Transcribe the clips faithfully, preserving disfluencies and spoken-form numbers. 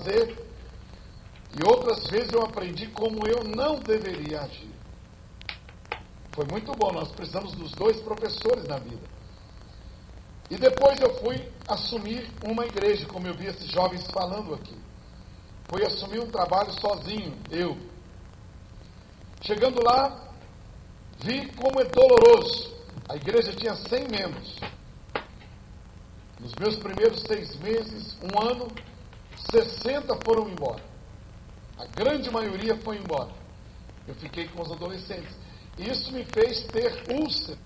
fazer, e outras vezes eu aprendi como eu não deveria agir. Foi muito bom, nós precisamos dos dois professores na vida. E depois eu fui assumir uma igreja, como eu vi esses jovens falando aqui. Fui assumir um trabalho sozinho, eu. Chegando lá, vi como é doloroso. A igreja tinha cem membros. Nos meus primeiros seis meses, um ano, sessenta foram embora. A grande maioria foi embora. Eu fiquei com os adolescentes. E isso me fez ter úlcera.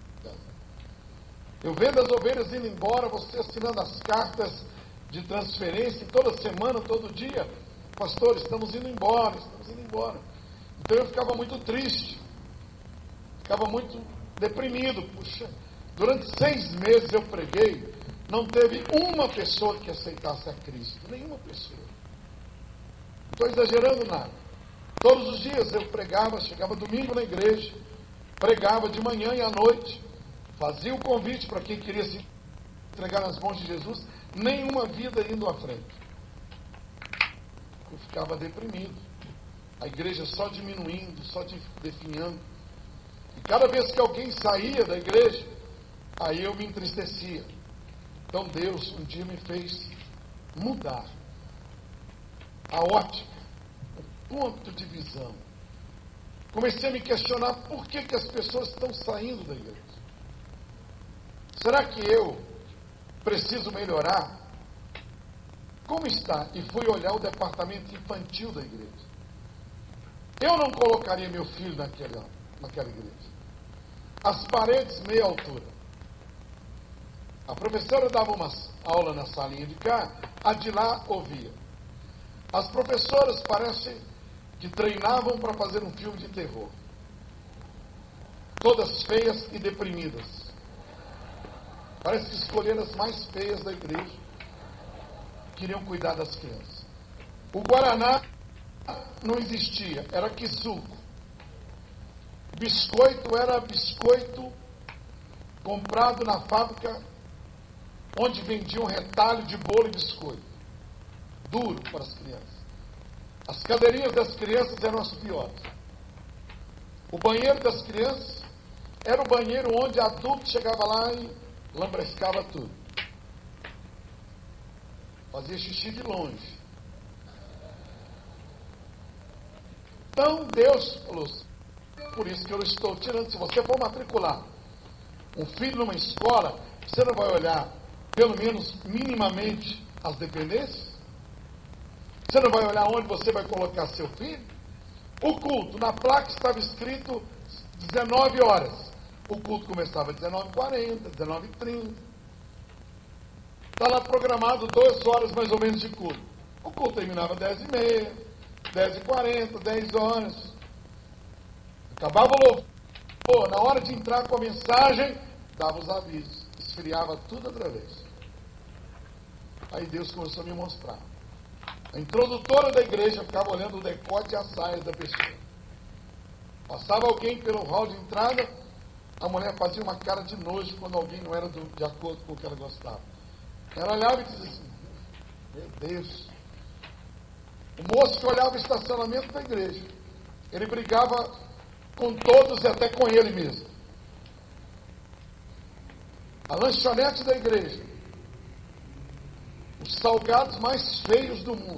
Eu vendo as ovelhas indo embora, você assinando as cartas de transferência, toda semana, todo dia. Pastor, estamos indo embora, estamos indo embora. Então eu ficava muito triste. Ficava muito deprimido. Puxa, durante seis meses eu preguei, não teve uma pessoa que aceitasse a Cristo. Nenhuma pessoa. Não estou exagerando nada. Todos os dias eu pregava, chegava domingo na igreja, pregava de manhã e à noite, fazia o convite para quem queria se entregar nas mãos de Jesus, nenhuma vida indo à frente. Eu ficava deprimido. A igreja só diminuindo, só definhando. E cada vez que alguém saía da igreja, aí eu me entristecia. Então Deus um dia me fez mudar a ótica, o ponto de visão. Comecei a me questionar por que, que as pessoas estão saindo da igreja. Será que eu preciso melhorar? Como está? E fui olhar o departamento infantil da igreja. Eu não colocaria meu filho naquela, naquela igreja. As paredes meia altura. A professora dava uma aula na salinha de cá, a de lá ouvia. As professoras parecem que treinavam para fazer um filme de terror. Todas feias e deprimidas. Parece que escolheram as mais feias da igreja. Queriam cuidar das crianças. O Guaraná não existia, era quisuco. Biscoito era biscoito comprado na fábrica onde vendiam retalho de bolo e biscoito. Duro para as crianças. As cadeirinhas das crianças eram as piores. O banheiro das crianças era o banheiro onde adulto chegava lá e lambrescava tudo. Fazia xixi de longe. Então Deus falou, por isso que eu estou tirando. Se você for matricular um filho numa escola, você não vai olhar, pelo menos minimamente, as dependências? Você não vai olhar onde você vai colocar seu filho? O culto, na placa estava escrito dezenove horas. O culto começava às dezenove e quarenta, dezenove e trinta. Está lá programado duas horas mais ou menos de culto. O culto terminava às dez e meia, dez e quarenta, dez horas. Acabava o louvor. Na hora de entrar com a mensagem, dava os avisos. Esfriava tudo outra vez. Aí Deus começou a me mostrar. A introdutora da igreja ficava olhando o decote e as saias da pessoa. Passava alguém pelo hall de entrada, a mulher fazia uma cara de nojo quando alguém não era do, de acordo com o que ela gostava. Ela olhava e dizia assim, meu Deus. O moço que olhava o estacionamento da igreja, ele brigava com todos e até com ele mesmo. A lanchonete da igreja, os salgados mais feios do mundo.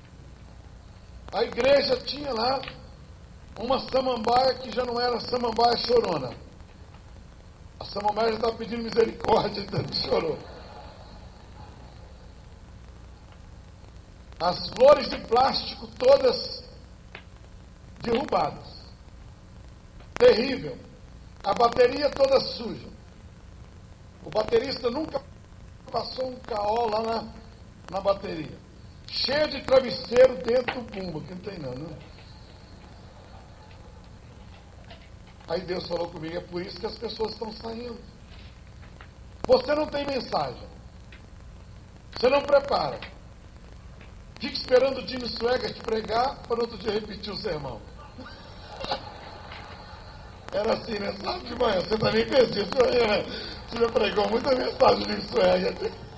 A igreja tinha lá uma samambaia que já não era samambaia chorona. A samambaia já estava pedindo misericórdia, tanto chorou. As flores de plástico todas derrubadas. Terrível. A bateria toda suja. O baterista nunca passou um caó lá na, na bateria. Cheio de travesseiro dentro do bumbo, que não tem não, né? Aí Deus falou comigo, é por isso que as pessoas estão saindo. Você não tem mensagem. Você não prepara. Fica esperando o Jimmy Swaggart pregar para outro dia repetir o sermão. Era assim, né? Sábado de manhã, você também fez isso, né? Você já pregou muita mensagem do Jimmy Swaggart.